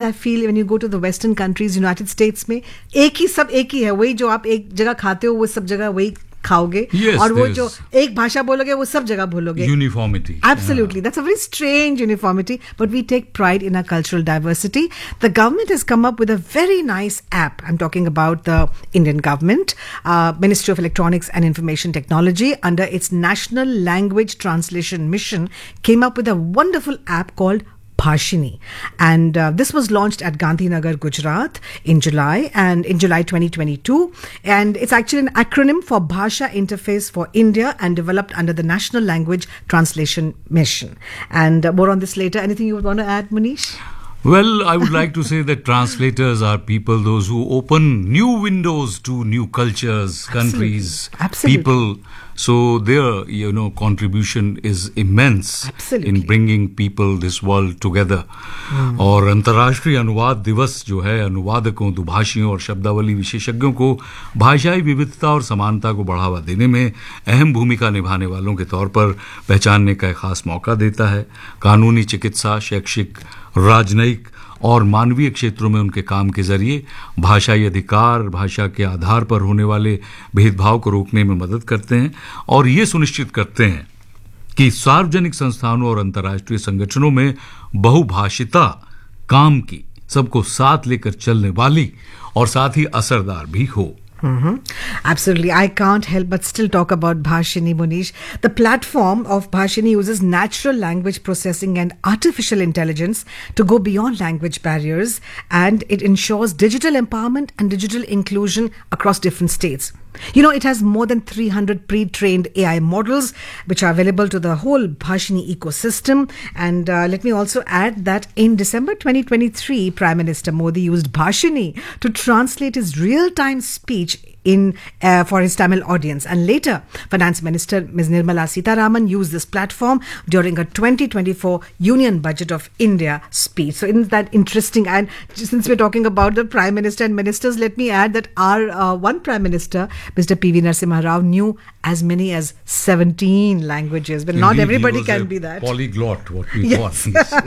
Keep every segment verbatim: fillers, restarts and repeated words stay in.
I feel when you go to the Western countries, United States में एक ही सब एक ही है, वही जो आप एक जगह खाते हो वो सब जगह वही खाओगे, yes, और वो जो एक भाषा बोलोगे वो सब जगह बोलोगे. Uniformity. Absolutely. Yeah. That's a very strange uniformity, but we take pride in our cultural diversity. The government has come up with a very nice app. I'm talking about the Indian government, uh, Ministry of Electronics and Information Technology, under its National Language Translation Mission, came up with a wonderful app called Bhashini, and uh, this was launched at Gandhinagar, Gujarat in July and in July twenty twenty-two, and it's actually an acronym for Bhasha Interface for India and developed under the National Language Translation Mission. And uh, more on this later. Anything you would want to add, Manish? Well, I would like to say that translators are people, those who open new windows to new cultures, countries, Absolutely. people. So their, you know, contribution is immense Absolutely. in bringing people, this world together. Hmm. और अंतर्राष्ट्रीय अनुवाद दिवस जो है, अनुवादकों, दुभाषियों और शब्दावली विशेषज्ञों को भाषाई विविधता और समानता को बढ़ावा देने में अहम भूमिका निभाने वालों के तौर पर पहचानने का एक खास मौका देता है. कानूनी, चिकित्सा, शैक्षिक, राजनयिक और मानवीय क्षेत्रों में उनके काम के जरिए भाषाई अधिकार, भाषा के आधार पर होने वाले भेदभाव को रोकने में मदद करते हैं और ये सुनिश्चित करते हैं कि सार्वजनिक संस्थानों और अंतर्राष्ट्रीय संगठनों में बहुभाषिता काम की, सबको साथ लेकर चलने वाली और साथ ही असरदार भी हो. Mm-hmm. Absolutely. I can't help but still talk about Bhashini, Munish. The platform of Bhashini uses natural language processing and artificial intelligence to go beyond language barriers, and it ensures digital empowerment and digital inclusion across different states. You know, it has more than three hundred pre-trained A I models which are available to the whole Bhashini ecosystem. And uh, let me also add that in December twenty twenty-three, Prime Minister Modi used Bhashini to translate his real-time speech in uh, for his Tamil audience. And later, Finance Minister Miz Nirmala Sitharaman used this platform during a twenty twenty-four Union Budget of India speech. So isn't that interesting? And since we're talking about the Prime Minister and ministers, let me add that our uh, one Prime Minister, Mister P V Narasimha Rao, knew as many as seventeen languages, but not Indeed, everybody can be that. Polyglot, what we yes.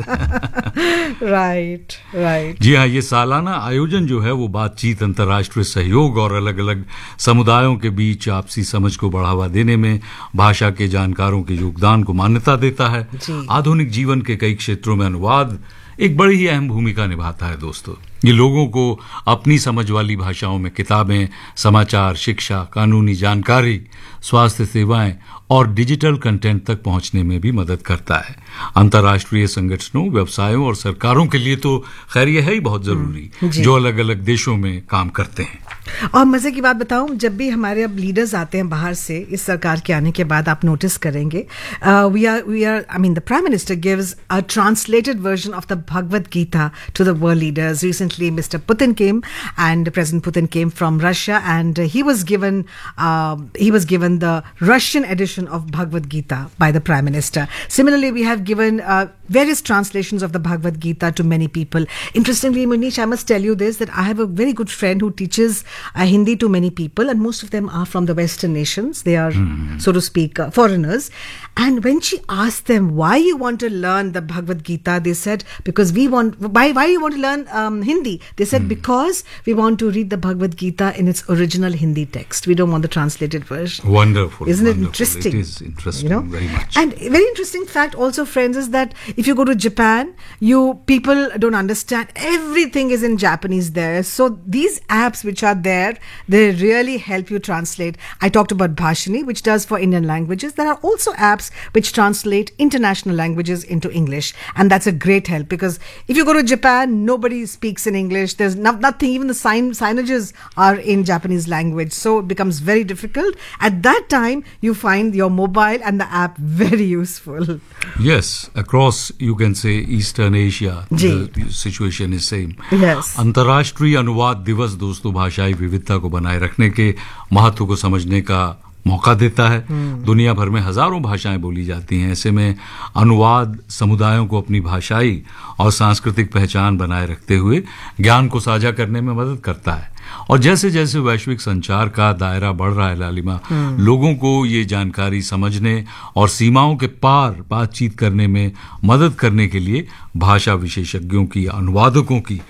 call. right, right. जी हाँ, ये सालाना आयोजन जो है वो बातचीत, अंतर्राष्ट्रीय सहयोग और अलग अलग समुदायों के बीच आपसी समझ को बढ़ावा देने में भाषा के जानकारों के योगदान को मान्यता देता है. आधुनिक जीवन के कई क्षेत्रों में अनुवाद एक बड़ी ही अहम भूमिका निभाता है. दोस्तों, ये लोगों को अपनी समझ वाली भाषाओं में किताबें, समाचार, शिक्षा, कानूनी जानकारी, स्वास्थ्य सेवाएं और डिजिटल कंटेंट तक पहुंचने में भी मदद करता है. अंतर्राष्ट्रीय संगठनों, व्यवसायों और सरकारों के लिए तो खैर ये है ही बहुत जरूरी, जो अलग अलग देशों में काम करते हैं. और मजे की बात बताऊं, जब भी हमारे अब लीडर्स आते हैं बाहर से, इस सरकार के आने के बाद आप नोटिस करेंगे, we are we are I mean the prime minister gives a translated version of the Bhagavad Gita to the world leaders. Recently, Mister Putin came, and President Putin came from Russia, and he was given uh, he was given the Russian edition of Bhagavad Gita by the Prime Minister. Similarly, we have given uh, various translations of the Bhagavad Gita to many people. Interestingly, Munish, I must tell you this, that I have a very good friend who teaches uh, Hindi to many people, and most of them are from the Western nations. They are, mm-hmm. so to speak, uh, foreigners. And when she asked them why you want to learn the Bhagavad Gita, they said, because we want, why, why you want to learn um, Hindi? They said, mm. because we want to read the Bhagavad Gita in its original Hindi text. We don't want the translated version. Wonderful. Isn't wonderful. it interesting? It is interesting, you know? Very much. And a very interesting fact also, friends, is that if you go to Japan, you people don't understand. Everything is in Japanese there. So these apps which are there, they really help you translate. I talked about Bhashini, which does for Indian languages. There are also apps which translate international languages into English. And that's a great help, because if you go to Japan, nobody speaks in English. There's no, nothing, even the sign, signages are in Japanese language. So it becomes very difficult. At that time, you find your mobile and the app very useful. Yes, across, you can say, Eastern Asia, the situation is same. Yes. अंतर्राष्ट्रीय अनुवाद दिवस दोस्तों भाषाई विविधता को बनाए रखने के महत्व को समझने का मौका देता है. दुनिया भर में हजारों भाषाएं बोली जाती हैं. ऐसे में अनुवाद समुदायों को अपनी भाषाई और सांस्कृतिक पहचान बनाए रखते हुए ज्ञान को साझा करने में मदद करता है. और जैसे जैसे वैश्विक संचार का दायरा बढ़ रहा है लालिमा, लोगों को ये जानकारी समझने और सीमाओं के पार बातचीत करने में मदद करने के लिए भाषा विशेषज्ञों की, अनुवादकों की